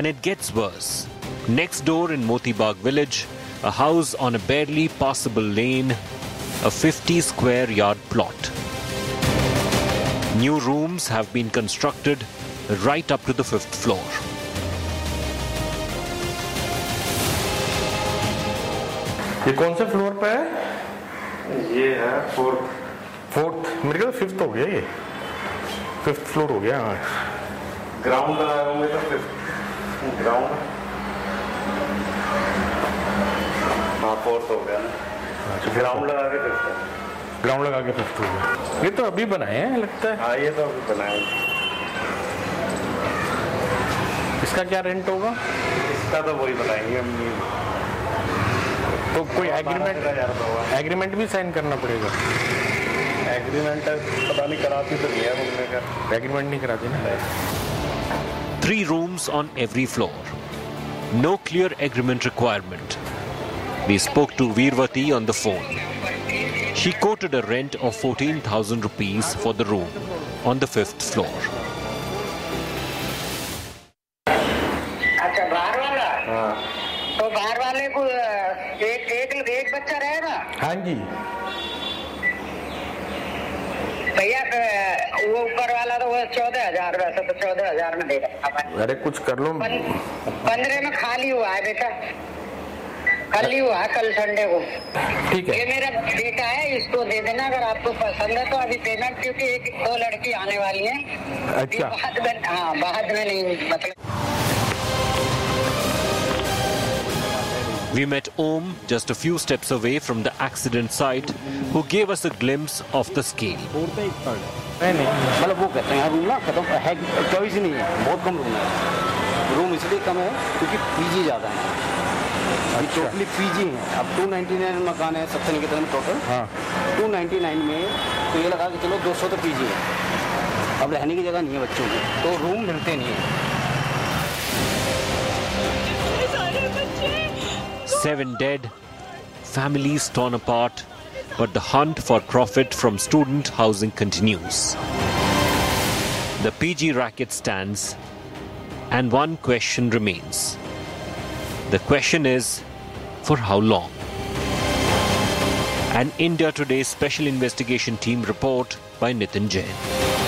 And it gets worse. Next door in Moti Bagh village, a house on a barely passable lane, a 50 square yard plot. New rooms have been constructed right up to the 5th floor. ये कौन से floor पे है? ये है fourth, मेरे ख्याल 5th हो गया ये, 5th फ्लोर हो गया। ग्राउंड लगाए होंगे तो 5th ग्राउंड, हाँ 4th हो गया ना, ग्राउंड लगा के 5th, ग्राउंड लगा के 5th हो गया। ये तो अभी बनाए हैं लगता है। हाँ ये तो अभी बनाए। इसका क्या रेंट होगा? इसका तो वही बताएंगे हम। तो कोई एग्रीमेंट भी साइन करना पड़ेगा? एग्रीमेंट पता नहीं कराती तो नहीं है बोलने का। एग्रीमेंट नहीं कराती ना। 3 rooms on every floor. No clear agreement requirement. We spoke to Veervati on the phone. She quoted a rent of 14,000 rupees for the room on the 5th floor. अच्छा बाहर वाला? हाँ। तो बाहर वाले को एक बच्चा रहेगा? हाँ जी। भैया वो ऊपर वाला तो वो 14,000, वैसे तो 14,000 में देगा। अरे कुछ कर लो। 15 में खाली हुआ है बेटा, खाली हुआ है कल संडे को। ठीक है। ये मेरा बेटा है, इसको दे देना अगर आपको पसंद है तो। अभी पेमेंट क्योंकि 1-2 लड़की आने वाली हैं। अच्छा। बाद में नहीं मतलब। We met Om just a few steps away from the accident site, who gave us a glimpse of the scale. नहीं मतलब वो कहते हैं रूम ना खत्म है, चॉइस नहीं है, बहुत कम रूम है। रूम इसलिए कम है क्योंकि पीजी ज़्यादा है। टोटली पीजी है। अब 299 मकान है सत्तर निकेतन में टोटल। हाँ। 299 में तो ये लगा के चलो 200 तो पीजी है। अब रहने की जगह नहीं है बच्चों की, तो रूम मिलते नहीं है। 7 dead, families torn apart, but the hunt for profit from student housing continues. The PG racket stands, and one question remains. The question is, for how long? An India Today Special Investigation Team report by Nitin Jain.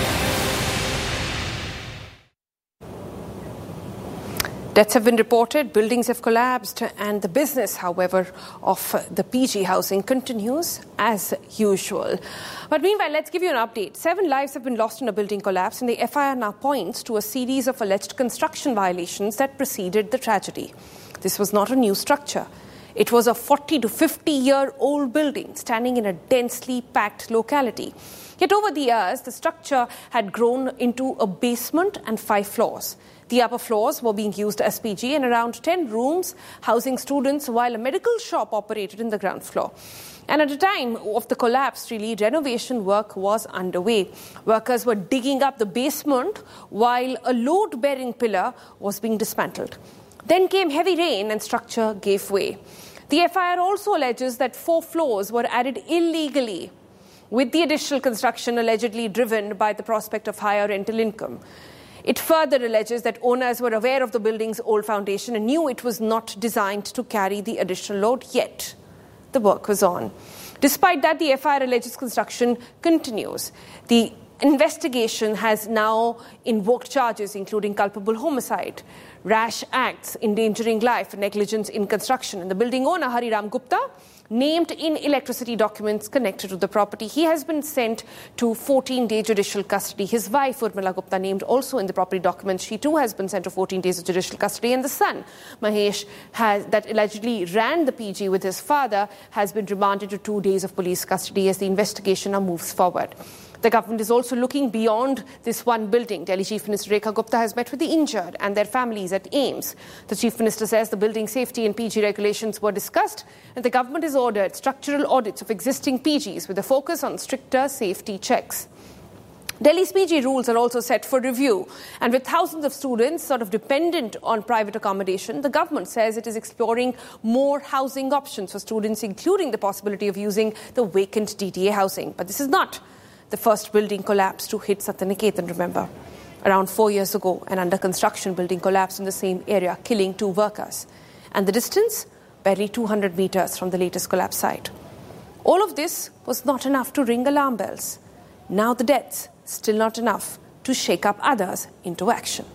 Deaths have been reported, buildings have collapsed, and the business, however, of the PG housing continues as usual. But meanwhile, let's give you an update. 7 lives have been lost in a building collapse, and the FIR now points to a series of alleged construction violations that preceded the tragedy. This was not a new structure. It was a 40 to 50-year-old building standing in a densely packed locality. Yet over the years, the structure had grown into a basement and 5 floors. The upper floors were being used as PG and around 10 rooms housing students, while a medical shop operated in the ground floor. And at the time of the collapse, renovation work was underway. Workers were digging up the basement while a load-bearing pillar was being dismantled. Then came heavy rain and structure gave way. The FIR also alleges that 4 floors were added illegally, with the additional construction allegedly driven by the prospect of higher rental income. It further alleges that owners were aware of the building's old foundation and knew it was not designed to carry the additional load, yet the work was on. Despite that, the FIR alleges construction continues. The investigation has now invoked charges including culpable homicide, rash acts, endangering life, and negligence in construction. And the building owner, Hariram Gupta, named in electricity documents connected to the property, he has been sent to 14-day judicial custody. His wife, Urmila Gupta, named also in the property documents, she too has been sent to 14 days of judicial custody. And the son, Mahesh, that allegedly ran the PG with his father, has been remanded to 2 days of police custody as the investigation now moves forward. The government is also looking beyond this one building. Delhi Chief Minister Rekha Gupta has met with the injured and their families at AIIMS. The Chief Minister says the building safety and PG regulations were discussed, and the government has ordered structural audits of existing PGs with a focus on stricter safety checks. Delhi's PG rules are also set for review, and with thousands of students sort of dependent on private accommodation, the government says it is exploring more housing options for students, including the possibility of using the vacant DTA housing. But this is not the first building collapse to hit Satyaniketan, remember. Around 4 years ago, an under-construction building collapsed in the same area, killing 2 workers. And the distance? Barely 200 meters from the latest collapse site. All of this was not enough to ring alarm bells. Now the deaths, still not enough to shake up others into action.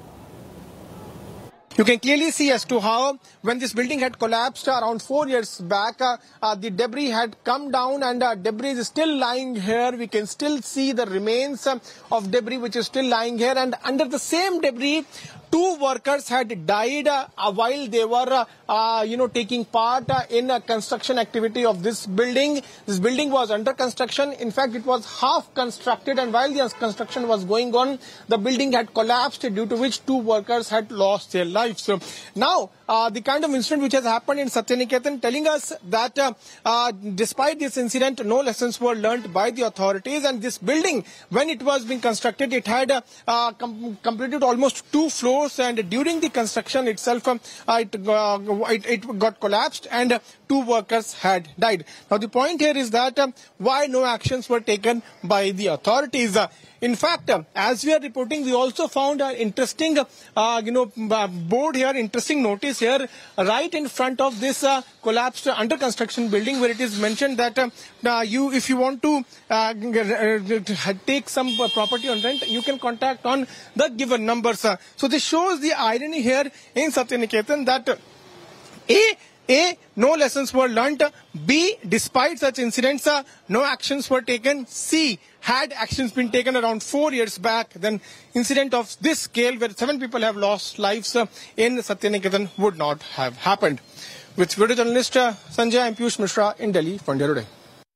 You can clearly see as to how when this building had collapsed around 4 years back, the debris had come down and debris is still lying here. We can still see the remains of debris which is still lying here, and under the same debris, 2 workers had died while they were, taking part in a construction activity of this building. This building was under construction. In fact, it was half constructed, and while the construction was going on, the building had collapsed, due to which 2 workers had lost their lives. So now, the kind of incident which has happened in Satyaniketan, telling us that despite this incident, no lessons were learnt by the authorities, and this building, when it was being constructed, it had completed almost 2 floors. And during the construction itself, it got collapsed and 2 workers had died. Now, the point here is that why no actions were taken by the authorities. In fact, as we are reporting, we also found an interesting, board here, interesting notice here, right in front of this collapsed under construction building, where it is mentioned that if you want to take some property on rent, you can contact on the given numbers. So this shows the irony here in Satyaniketan that A, no lessons were learnt. B, despite such incidents, no actions were taken. C, had actions been taken around 4 years back, then incident of this scale where 7 people have lost lives in Satyaniketan would not have happened. With video journalist Sanjay, I'm Piyush Mishra in Delhi for India Today.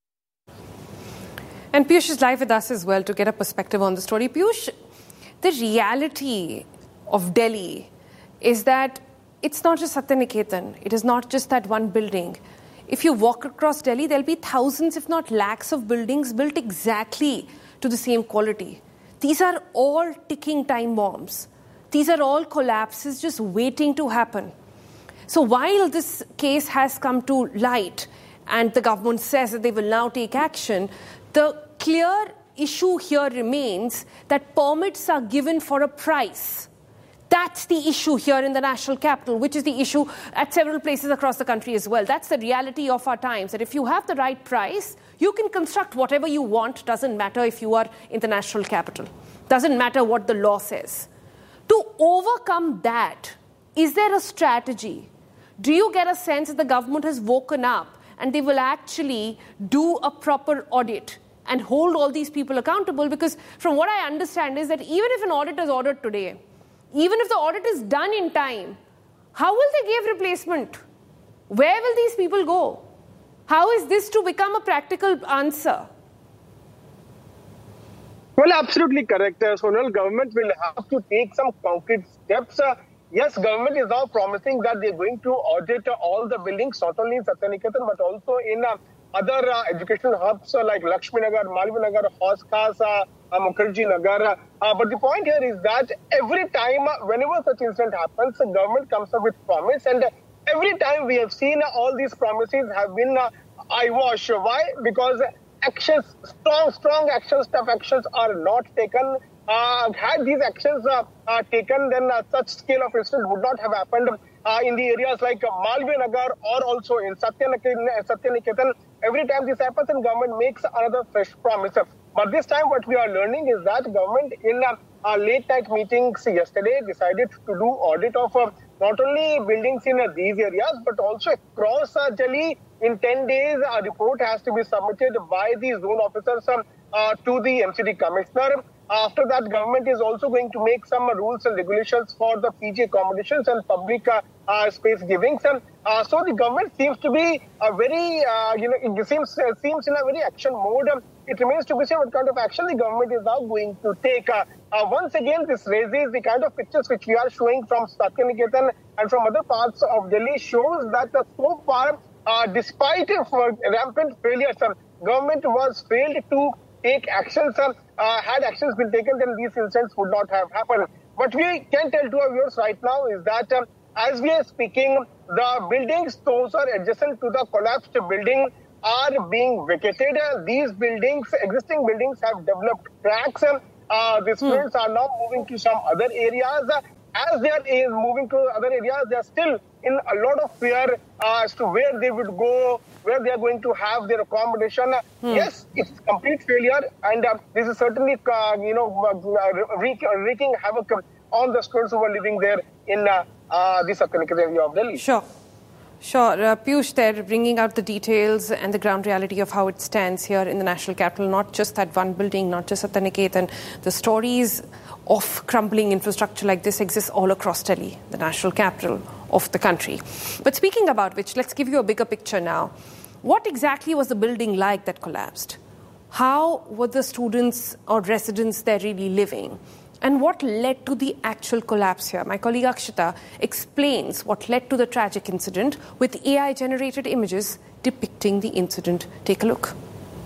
And Piyush is live with us as well to get a perspective on the story. Piyush, the reality of Delhi is that it's not just Satyaniketan. It is not just that one building. If you walk across Delhi, there'll be thousands, if not lakhs, of buildings built exactly to the same quality. These are all ticking time bombs. These are all collapses just waiting to happen. So while this case has come to light and the government says that they will now take action, the clear issue here remains that permits are given for a price. That's the issue here in the national capital, which is the issue at several places across the country as well. That's the reality of our times, that if you have the right price, you can construct whatever you want. Doesn't matter if you are in the national capital. Doesn't matter what the law says. To overcome that, is there a strategy? Do you get a sense that the government has woken up and they will actually do a proper audit and hold all these people accountable? Because from what I understand is that even if an audit is ordered today, even if the audit is done in time, how will they give replacement? Where will these people go? How is this to become a practical answer? Well, absolutely correct, Sonal. Government will have to take some concrete steps. Yes, government is now promising that they're going to audit all the buildings, not only in Satyaniketan, but also in other educational hubs like Lakshmi Nagar, Malvi Nagar, Hauz Khas, Mukherjee Nagar. But the point here is that every time, whenever such incident happens, the government comes up with promise, and every time we have seen all these promises have been eyewash. Why? Because actions, strong actions, tough actions are not taken. Had these actions taken, then such scale of incident would not have happened in the areas like Malvi Nagar or also in Satyaniketan. Every time this happens, and government makes another fresh promise. But this time what we are learning is that government in late night meetings yesterday decided to do audit of not only buildings in these areas but also across Delhi. In 10 days, a report has to be submitted by the zone officers to the MCD commissioner. After that, government is also going to make some rules and regulations for the PG accommodations and public space givings. So the government seems to be it seems in a very action mode. It remains to be seen what kind of action the government is now going to take. Once again, this raises the kind of pictures which we are showing from Satyaniketan and from other parts of Delhi, shows that so far, despite rampant failures, government was failed to take actions. Had actions been taken, then these incidents would not have happened. What we can tell to our viewers right now is that as we are speaking, the buildings, those are adjacent to the collapsed building, are being vacated. These buildings, existing buildings, have developed cracks. the students are now moving to some other areas. As they are moving to other areas, they are still in a lot of fear as to where they would go, where they are going to have their accommodation. Yes, it's complete failure, and this is certainly, wreaking havoc on the students who are living there in the Satyanikethan area of Delhi. Sure. Piyush there, bringing out the details and the ground reality of how it stands here in the national capital, not just that one building, not just Satyanikethan. The stories of crumbling infrastructure like this exist all across Delhi, the national capital of the country. But speaking about which, let's give you a bigger picture now. What exactly was the building like that collapsed? How were the students or residents there really living? And what led to the actual collapse here? My colleague Akshita explains what led to the tragic incident with AI-generated images depicting the incident. Take a look.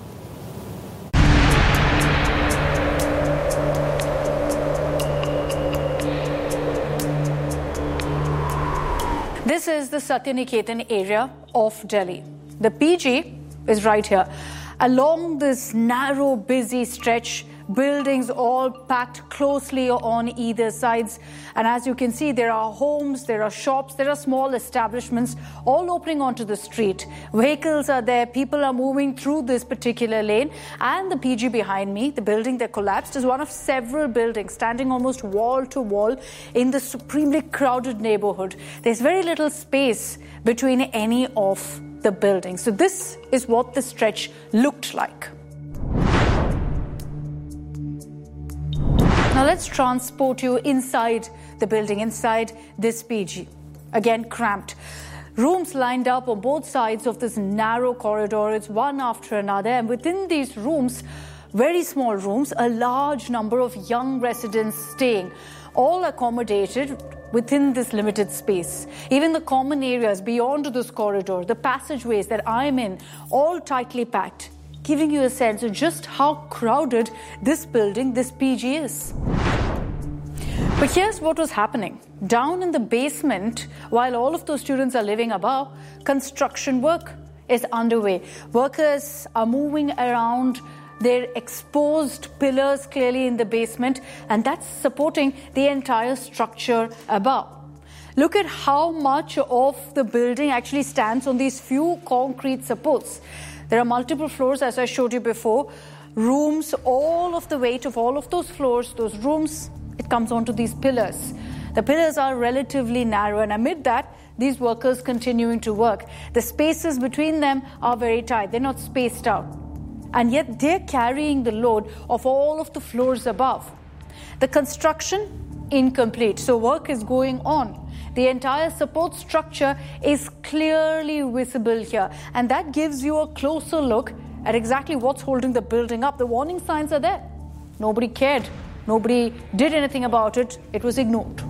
This is the Satyanikethan area of Delhi. The PG is right here. Along this narrow, busy stretch, buildings all packed closely on either sides. And as you can see, there are homes, there are shops, there are small establishments all opening onto the street. Vehicles are there, people are moving through this particular lane. And the PG behind me, the building that collapsed, is one of several buildings standing almost wall to wall in the supremely crowded neighborhood. There's very little space between any of the buildings. So this is what the stretch looked like. Now let's transport you inside the building, inside this PG. Again, cramped. Rooms lined up on both sides of this narrow corridor. It's one after another. And within these rooms, very small rooms, a large number of young residents staying, all accommodated within this limited space. Even the common areas beyond this corridor, the passageways that I'm in, all tightly packed, giving you a sense of just how crowded this building, this PG is. But here's what was happening. Down in the basement, while all of those students are living above, construction work is underway. Workers are moving around their exposed pillars clearly in the basement, and that's supporting the entire structure above. Look at how much of the building actually stands on these few concrete supports. There are multiple floors, as I showed you before. Rooms, all of the weight of all of those floors, those rooms, it comes onto these pillars. The pillars are relatively narrow, and amid that, these workers continuing to work. The spaces between them are very tight. They're not spaced out. And yet they're carrying the load of all of the floors above. The construction, incomplete. So work is going on. The entire support structure is clearly visible here. And that gives you a closer look at exactly what's holding the building up. The warning signs are there. Nobody cared. Nobody did anything about it. It was ignored.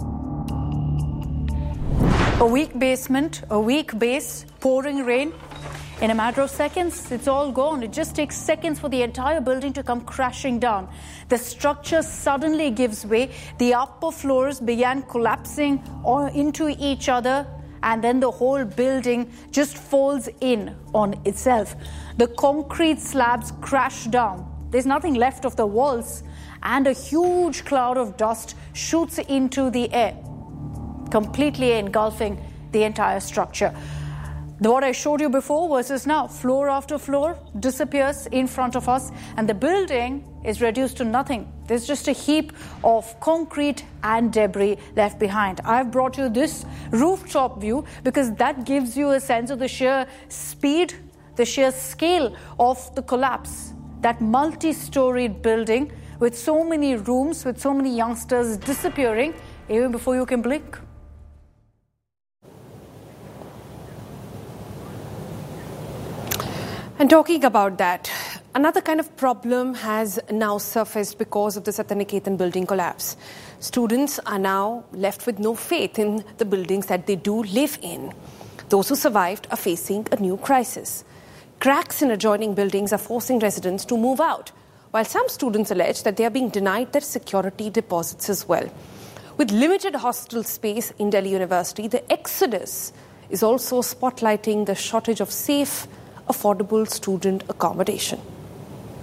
A weak basement, a weak base, pouring rain. In a matter of seconds, it's all gone. It just takes seconds for the entire building to come crashing down. The structure suddenly gives way. The upper floors began collapsing into each other, and then the whole building just folds in on itself. The concrete slabs crash down. There's nothing left of the walls, and a huge cloud of dust shoots into the air, completely engulfing the entire structure. What I showed you before versus now, floor after floor disappears in front of us, and the building is reduced to nothing. There's just a heap of concrete and debris left behind. I've brought you this rooftop view because that gives you a sense of the sheer speed, the sheer scale of the collapse. That multi-storied building with so many rooms, with so many youngsters disappearing even before you can blink. And talking about that, another kind of problem has now surfaced because of the Satyanikethan building collapse. Students are now left with no faith in the buildings that they do live in. Those who survived are facing a new crisis. Cracks in adjoining buildings are forcing residents to move out, while some students allege that they are being denied their security deposits as well. With limited hostel space in Delhi University, the exodus is also spotlighting the shortage of safe, affordable student accommodation.